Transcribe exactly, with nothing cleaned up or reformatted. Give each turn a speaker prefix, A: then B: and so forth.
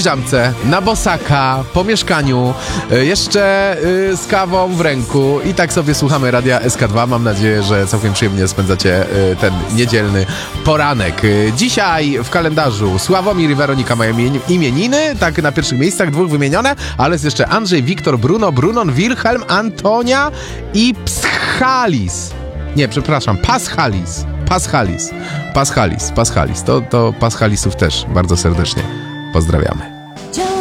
A: piżamce, na bosaka, po mieszkaniu, jeszcze z kawą w ręku i tak sobie słuchamy Radia S K dwa. Mam nadzieję, że całkiem przyjemnie spędzacie ten niedzielny poranek. Dzisiaj w kalendarzu Sławomir i Weronika mają imieniny, tak na pierwszych miejscach, dwóch wymienione, ale jest jeszcze Andrzej, Wiktor, Bruno, Brunon, Wilhelm, Antonia i Pschalis. Nie, przepraszam, Paschalis. Paschalis. Paschalis. Paschalis. To, to Paschalisów też bardzo serdecznie pozdrawiamy.